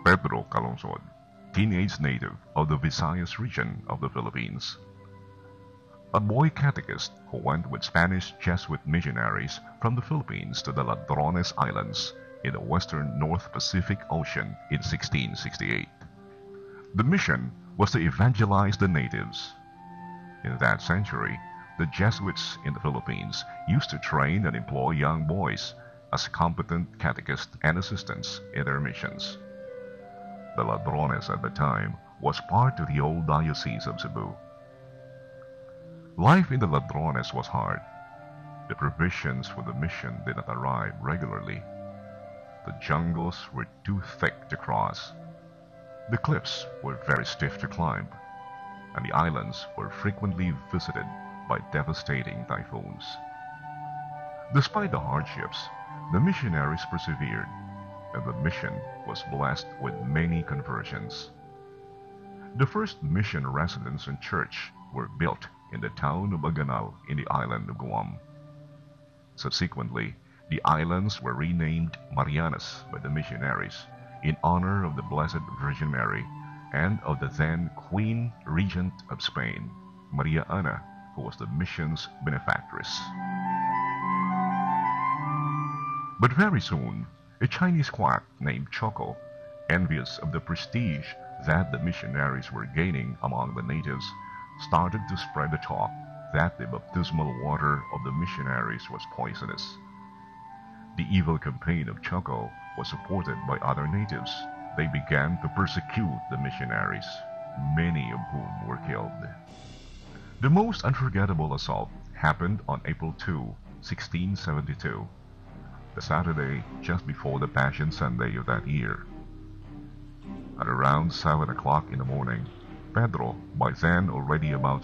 Pedro Calungsod, teenage native of the Visayas region of the Philippines. A boy catechist who went with Spanish Jesuit missionaries from the Philippines to the Ladrones Islands in the western North Pacific Ocean in 1668. The mission was to evangelize the natives. In that century, the Jesuits in the Philippines used to train and employ young boys as competent catechists and assistants in their missions. The Ladrones at the time was part of the old Diocese of Cebu. Life in the Ladrones was hard. The provisions for the mission did not arrive regularly. The jungles were too thick to cross. The cliffs were very stiff to climb, and the islands were frequently visited by devastating typhoons. Despite the hardships, the missionaries persevered, and the mission was blessed with many conversions. The first mission residence and church were built in the town of Aganal in the island of Guam. Subsequently, the islands were renamed Marianas by the missionaries in honor of the Blessed Virgin Mary and of the then Queen Regent of Spain, Maria Ana, who was the mission's benefactress. But very soon, a Chinese quack named Choco, envious of the prestige that the missionaries were gaining among the natives, started to spread the talk that the baptismal water of the missionaries was poisonous. The evil campaign of Choco was supported by other natives. They began to persecute the missionaries, many of whom were killed. The most unforgettable assault happened on April 2, 1672, the Saturday just before the Passion Sunday of that year. At around 7 o'clock in the morning, Pedro, by then already about